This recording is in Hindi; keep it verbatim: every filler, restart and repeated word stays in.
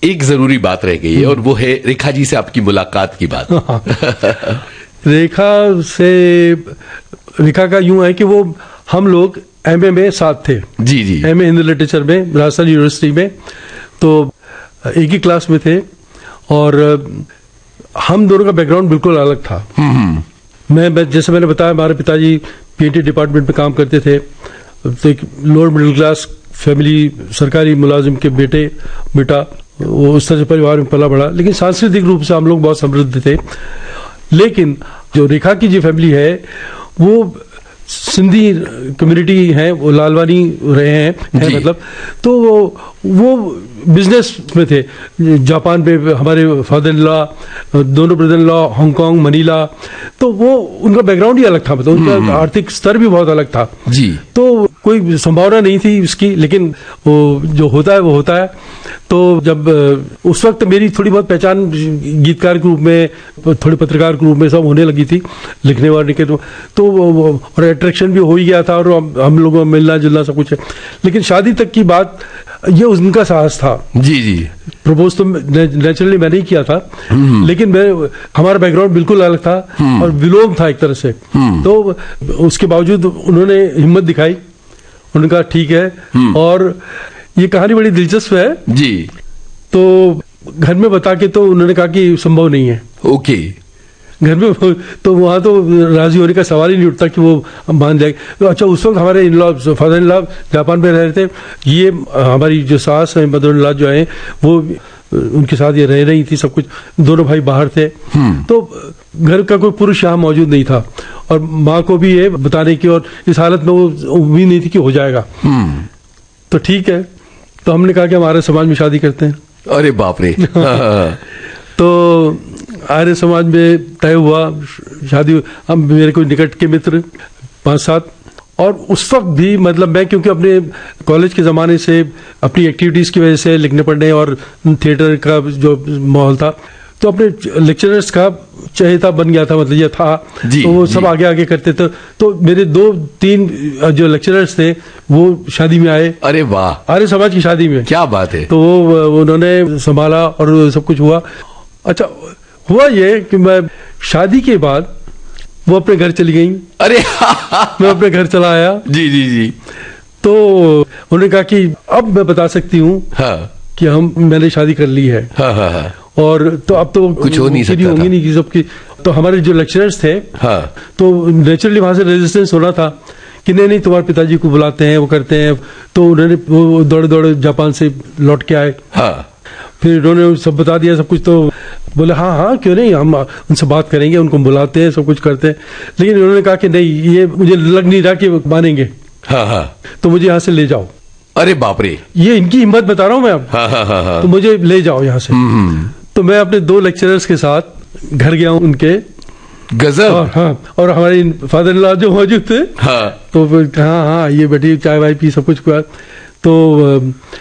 एक जरूरी बात रह गई है और वो है रेखा जी से आपकी मुलाकात की बात। रेखा से रेखा का यूं है कि वो हम लोग एमए में साथ थे। जी जी। एमए हिंदी लिटरेचर में राजस्थान यूनिवर्सिटी में, तो एक ही क्लास में थे और हम दोनों का बैकग्राउंड बिल्कुल अलग था। मैं जैसे मैंने बताया, हमारे पिताजी पीएटी डिपार्टमेंट में काम करते थे, तो एक लोअर मिडिल क्लास फैमिली, सरकारी मुलाजिम के बेटे बेटा, वो उस तरह से परिवार में पला बड़ा, लेकिन सांस्कृतिक रूप से हम लोग बहुत समृद्ध थे। लेकिन जो रेखा की जो फैमिली है वो सिंधी कम्युनिटी है, वो लालवानी रहे हैं, है मतलब, तो वो वो बिजनेस में थे। जापान पे हमारे फादर इन लॉ, दोनों brother in law Hong Kong, Manila, तो वो उनका बैकग्राउंड ही अलग था, मतलब उनका आर्थिक स्तर भी बहुत अलग था जी। तो कोई संभावना नहीं थी उसकी, लेकिन वो जो होता है वो होता है। तो जब उस वक्त मेरी थोड़ी बहुत पहचान गीतकार के रूप में, थोड़ी पत्रकार के रूप में सब होने लगी थी, लिखने वाले के, तो और अट्रैक्शन भी हो ही गया था और हम लोगों को मिलना जुलना सब कुछ है। लेकिन शादी तक की बात, ये उनका साहस था। जी जी। प्रपोज तो नेचुरली मैंने ही किया था, लेकिन मैं, हमारा बैकग्राउंड बिल्कुल अलग था और विलोम था एक तरह से। तो उसके बावजूद उन्होंने हिम्मत दिखाई, उन्होंने कहा ठीक है। और ये कहानी बड़ी दिलचस्प है जी। तो घर में बता के तो उन्होंने कहा कि संभव नहीं है। ओके। घर में, तो वहां तो राजी होने का सवाल ही नहीं उठता कि वो मान जाएगी। तो अच्छा, उस वक्त हमारे in law, father in law Japan में रह रहे थे, ये हमारी जो सास है, मदर इन लॉ जो है, वो उनके साथ ये रह रही थी, सब कुछ, दोनों भाई बाहर थे। तो घर का कोई पुरुष यहाँ मौजूद नहीं था और माँ को भी ये बताने की, और इस हालत में वो उम्मीद नहीं थी कि हो जाएगा। तो ठीक है, तो हमने कहा कि हमारे समाज में शादी करते हैं। अरे बाप रे। तो आर्य समाज में तय हुआ शादी। हम, मेरे कोई निकट के मित्र पांच सात, और उस वक्त भी मतलब मैं, क्योंकि अपने कॉलेज के ज़माने से अपनी एक्टिविटीज़ की वजह से, लिखने पढ़ने और थिएटर का जो माहौल था, तो अपने लेक्चरर्स का चहेता बन गया था, मतलब ये था। तो वो सब आगे आगे करते थे। तो मेरे दो तीन जो लेक्चरर्स थे वो शादी में आए। अरे वाह। आर्य समाज की शादी में। क्या बात है। तो वो उन्होंने संभाला और सब कुछ हुआ। अच्छा, हुआ ये कि मैं शादी के बाद वो अपने घर चली गई। अरे मैं अपने घर चला आया। जी जी जी। तो उन्होंने कहा कि अब मैं बता सकती हूँ हाँ। कि हम मैंने शादी कर ली है। हाँ हाँ हाँ। और तो अब तो कुछ हो नहीं सकता होंगी नहीं की सबकी। तो हमारे जो लेक्चरर्स थे, हाँ, तो नेचुरली वहां से रेजिस्टेंस होना था कि नहीं नहीं तुम्हारे पिताजी को बुलाते हैं, वो करते हैं। तो उन्होंने वो दौड़े दौड़े जापान से लौट के आए। हाँ। फिर उन्होंने सब बता दिया सब कुछ। तो बोले हाँ हाँ क्यों नहीं, हम उनसे बात करेंगे, उनको बुलाते हैं, सब कुछ करते हैं। लेकिन उन्होंने कहा कि नहीं, ये मुझे लग नहीं रहा कि वो मानेंगे। हाँ हाँ। तो मुझे यहाँ से ले जाओ। अरे बाप रे। ये इनकी हिम्मत बता रहा हूँ मैं अब। हाँ हाँ हाँ हाँ। तो मुझे ले जाओ यहाँ से। तो मैं अपने दो लेक्चरर्स के साथ घर गया हूँ उनके। गजब। और हाँ, और हमारे फादर इन लॉ जो मौजूद थे, हाँ, तो हाँ हाँ ये बैठी, चाय वाय पी, सब कुछ हुआ। तो